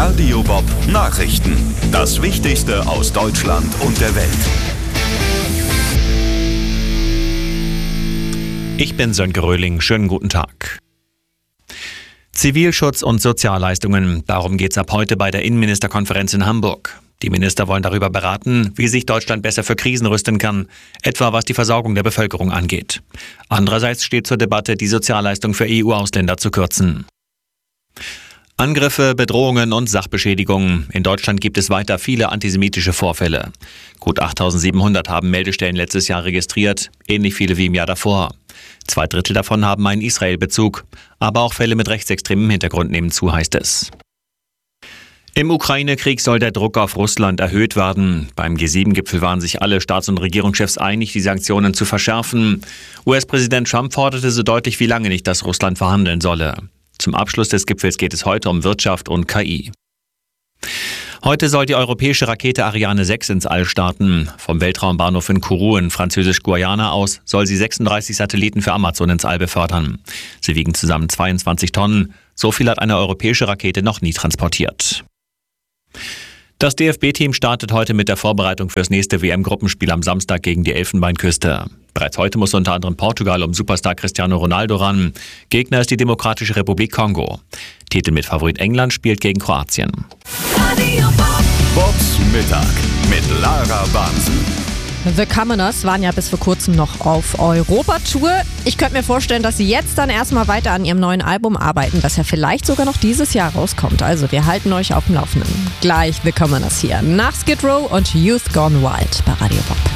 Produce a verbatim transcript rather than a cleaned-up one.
Radio Bob Nachrichten. Das Wichtigste aus Deutschland und der Welt. Ich bin Sönke Röhling. Schönen guten Tag. Zivilschutz und Sozialleistungen. Darum geht's ab heute bei der Innenministerkonferenz in Hamburg. Die Minister wollen darüber beraten, wie sich Deutschland besser für Krisen rüsten kann, etwa was die Versorgung der Bevölkerung angeht. Andererseits steht zur Debatte, die Sozialleistung für E U-Ausländer zu kürzen. Angriffe, Bedrohungen und Sachbeschädigungen. In Deutschland gibt es weiter viele antisemitische Vorfälle. Gut achttausendsiebenhundert haben Meldestellen letztes Jahr registriert, ähnlich viele wie im Jahr davor. Zwei Drittel davon haben einen Israel-Bezug, aber auch Fälle mit rechtsextremem Hintergrund nehmen zu, heißt es. Im Ukraine-Krieg soll der Druck auf Russland erhöht werden. Beim G sieben Gipfel waren sich alle Staats- und Regierungschefs einig, die Sanktionen zu verschärfen. U S-Präsident Trump forderte so deutlich wie lange nicht, dass Russland verhandeln solle. Zum Abschluss des Gipfels geht es heute um Wirtschaft und K I. Heute soll die europäische Rakete Ariane sechs ins All starten. Vom Weltraumbahnhof in Kourou in französisch-Guayana aus soll sie sechsunddreißig Satelliten für Amazon ins All befördern. Sie wiegen zusammen zweiundzwanzig Tonnen. So viel hat eine europäische Rakete noch nie transportiert. Das D F B-Team startet heute mit der Vorbereitung fürs nächste W M-Gruppenspiel am Samstag gegen die Elfenbeinküste. Bereits heute muss unter anderem Portugal um Superstar Cristiano Ronaldo ran. Gegner ist die Demokratische Republik Kongo. Titelmitfavorit England spielt gegen Kroatien. Bobs Mittag mit Lara Bansen. The Commoners waren ja bis vor kurzem noch auf Europatour. Ich könnte mir vorstellen, dass sie jetzt dann erstmal weiter an ihrem neuen Album arbeiten, das ja vielleicht sogar noch dieses Jahr rauskommt. Also wir halten euch auf dem Laufenden. Gleich The Commoners hier nach Skid Row und Youth Gone Wild bei Radio Bob.